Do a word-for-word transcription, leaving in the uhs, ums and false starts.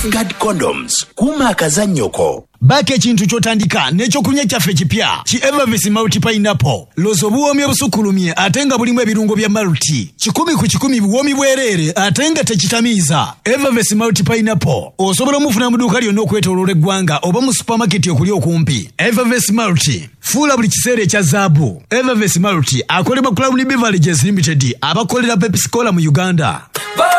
Safeguard Condoms. Kuma akazannyoko. Bake ekintu kyotandika n'ekyokunywa kyaffe kipya ki Evervis Multi Pineapple. Lozo buwomi obusukulumye ate nga bulimu ebirungo bya Multi. Kikumi ku kikumi buwomi bwereere ate nga tekitamiiza. Evervis Multi Pineapple osobola omufuna mu dduuka lyonna okwetooloola eggwanga oba mu supermarket okuli okumpi. Evervis Multi fuula buli kiseera ekya zaabu. Evervis Multi akolebwa Crown Beverages Limited abakolera Pepsi Cola mu Uganda.